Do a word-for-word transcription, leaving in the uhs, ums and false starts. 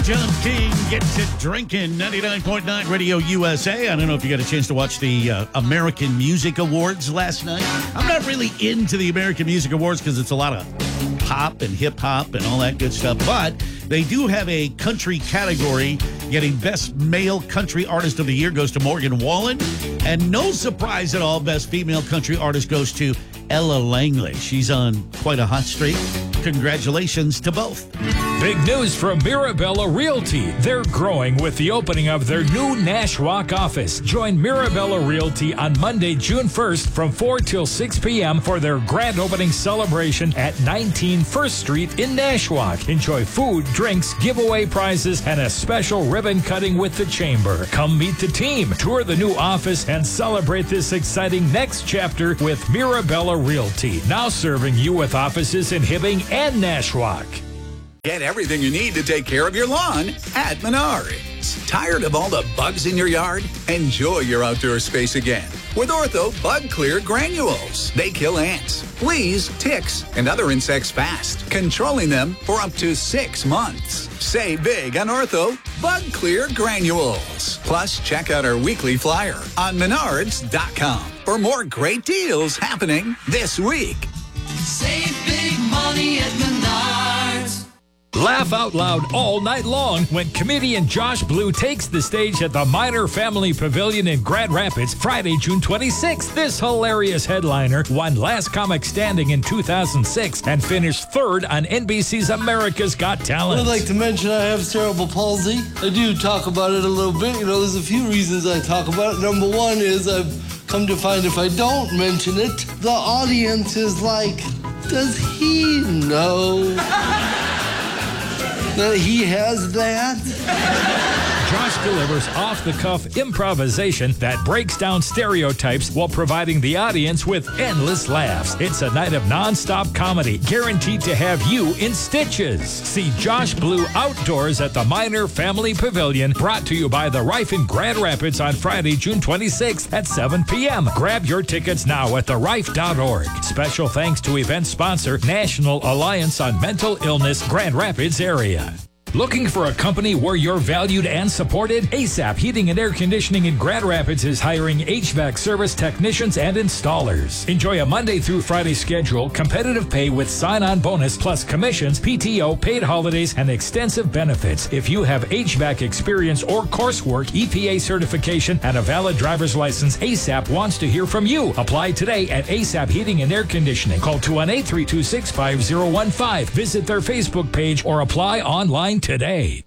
John King gets it drinking. ninety-nine point nine Radio U S A. I don't know if you got a chance to watch the uh, American Music Awards last night. I'm not really into the American Music Awards because it's a lot of pop and hip hop and all that good stuff. But they do have a country category. Getting Best Male Country Artist of the Year goes to Morgan Wallen. And no surprise at all, Best Female Country Artist goes to Ella Langley. She's on quite a hot streak. Congratulations to both. Big news from Mirabella Realty. They're growing with the opening of their new Nashwauk office. Join Mirabella Realty on Monday, June first from four till six p.m. for their grand opening celebration at nineteen First Street in Nashwauk. Enjoy food, drinks, giveaway prizes, and a special ribbon cutting with the Chamber. Come meet the team, tour the new office, and celebrate this exciting next chapter with Mirabella Realty. Now serving you with offices in Hibbing and Nashwauk. Get everything you need to take care of your lawn at Menards. Tired of all the bugs in your yard? Enjoy your outdoor space again with Ortho Bug Clear Granules. They kill ants, fleas, ticks, and other insects fast, controlling them for up to six months. Save big on Ortho Bug Clear Granules. Plus, check out our weekly flyer on menards dot com for more great deals happening this week. Save big money at Menards. Laugh out loud all night long when comedian Josh Blue takes the stage at the Miner Family Pavilion in Grand Rapids Friday, June twenty-sixth. This hilarious headliner won Last Comic Standing in two thousand six and finished third on N B C's America's Got Talent. I'd like to mention I have cerebral palsy. I do talk about it a little bit. You know, there's a few reasons I talk about it. Number one is I've come to find if I don't mention it, the audience is like, does he know that he has that? Josh delivers off-the-cuff improvisation that breaks down stereotypes while providing the audience with endless laughs. It's a night of nonstop comedy, guaranteed to have you in stitches. See Josh Blue outdoors at the Miner Family Pavilion, brought to you by the Rife in Grand Rapids on Friday, June twenty-sixth at seven p.m. Grab your tickets now at the rife dot org. Special thanks to event sponsor, National Alliance on Mental Illness, Grand Rapids area. Looking for a company where you're valued and supported? ASAP Heating and Air Conditioning in Grand Rapids is hiring H V A C service technicians and installers. Enjoy a Monday through Friday schedule, competitive pay with sign-on bonus, plus commissions, P T O, paid holidays, and extensive benefits. If you have H V A C experience or coursework, E P A certification, and a valid driver's license, ASAP wants to hear from you. Apply today at ASAP Heating and Air Conditioning. Call two one eight, three two six, five zero one five. Visit their Facebook page or apply online today.